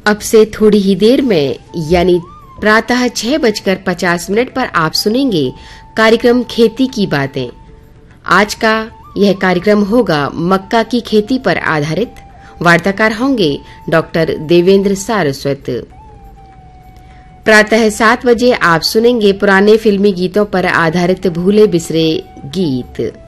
अब से थोड़ी ही देर में यानी प्रातः 6:50 पर आप सुनेंगे कार्यक्रम खेती की बातें। आज का यह कार्यक्रम होगा मक्का की खेती पर आधारित। वार्ताकार होंगे डॉक्टर देवेंद्र सारस्वत। प्रातः 7 बजे आप सुनेंगे पुराने फिल्मी गीतों पर आधारित भूले बिसरे गीत।